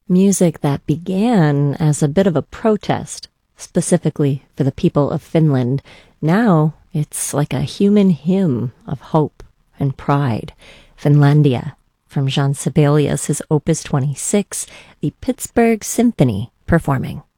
Music that began as a bit of a protest, specifically for the people of Finland. Now it's like a human hymn of hope and pride. Finlandia, from Jean Sibelius, his Opus 26, the Pittsburgh Symphony performing.